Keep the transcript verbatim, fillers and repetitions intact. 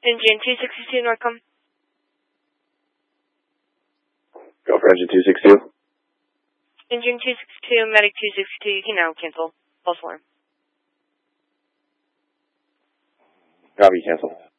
Engine two sixty-two, Northcom. Go for engine two sixty-two. Engine two sixty-two, medic two sixty-two, you can now cancel. False alarm. Copy, cancel.